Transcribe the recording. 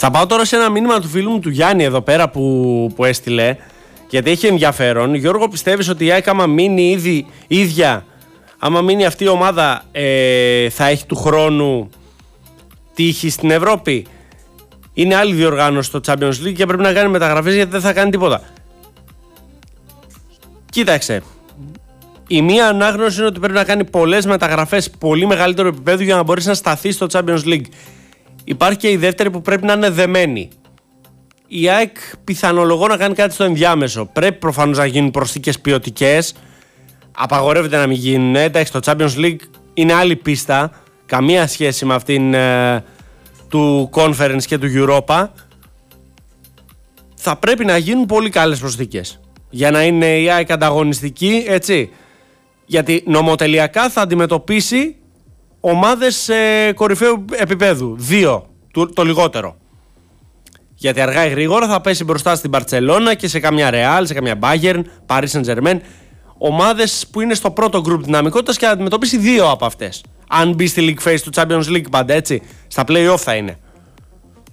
Θα πάω τώρα σε ένα μήνυμα του φίλου μου του Γιάννη εδώ πέρα που έστειλε, γιατί έχει ενδιαφέρον. Γιώργο, πιστεύεις ότι η ΑΕΚ άμα μείνει ίδια, άμα μείνει αυτή η ομάδα, θα έχει του χρόνου τύχη στην Ευρώπη? Είναι άλλη διοργάνωση στο Champions League και πρέπει να κάνει μεταγραφές, γιατί δεν θα κάνει τίποτα. Κοίταξε, η μία ανάγνωση είναι ότι πρέπει να κάνει πολλές μεταγραφές πολύ μεγαλύτερο επίπεδο για να μπορέσει να σταθεί στο Champions League. Υπάρχει και η δεύτερη που πρέπει να είναι δεμένη. Η ΑΕΚ πιθανολογώ να κάνει κάτι στο ενδιάμεσο. Πρέπει προφανώς να γίνουν προσθήκες ποιοτικές. Απαγορεύεται να μην γίνουν. Εντάξει, το Champions League είναι άλλη πίστα. Καμία σχέση με αυτήν του Conference και του Europa. Θα πρέπει να γίνουν πολύ καλές προσθήκες για να είναι η ΑΕΚ ανταγωνιστική, έτσι. Γιατί νομοτελειακά θα αντιμετωπίσει ομάδες κορυφαίου επίπεδου. 2 το λιγότερο. Γιατί αργά ή γρήγορα θα πέσει μπροστά στην Μπαρτσελώνα και σε καμιά Real, σε καμιά Bayern, Paris Saint-Germain. Ομάδες που είναι στο πρώτο γκρουπ δυναμικότητας και θα αντιμετωπίσει 2 από αυτές. Αν μπει στη League Phase του Champions League πάντα, έτσι. Στα play-off θα είναι.